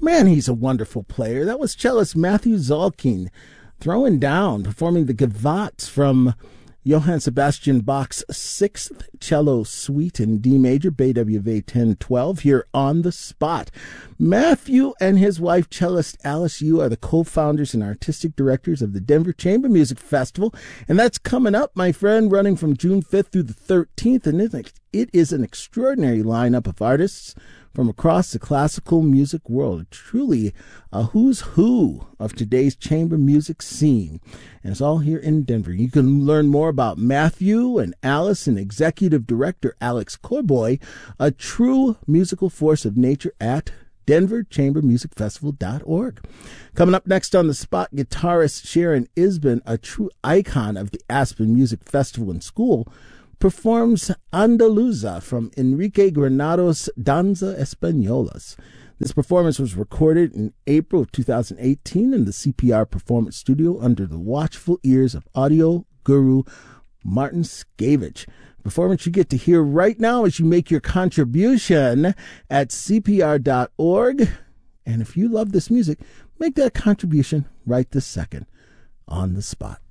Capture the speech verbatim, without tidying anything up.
Man, he's a wonderful player. That was cellist Matthew Zalking throwing down, performing the Gavotte from Johann Sebastian Bach's Sixth Cello Suite in D major, B W V ten twelve, here on the spot. Matthew and his wife, cellist Alice Yu, are the co-founders and artistic directors of the Denver Chamber Music Festival, and that's coming up, my friend, running from June fifth through the thirteenth, and it is an extraordinary lineup of artists from across the classical music world. Truly a who's who of today's chamber music scene. And it's all here in Denver. You can learn more about Matthew and Alice and executive director Alex Corboy, a true musical force of nature, at denver chamber music festival dot org. Coming up next on the spot, guitarist Sharon Isbin, a true icon of the Aspen Music Festival and School, performs Andaluza from Enrique Granados' Danza Españolas. This performance was recorded in April of two thousand eighteen in the C P R Performance Studio under the watchful ears of audio guru Martin Skavich. Performance you get to hear right now as you make your contribution at c p r dot org. And if you love this music, make that contribution right this second on the spot.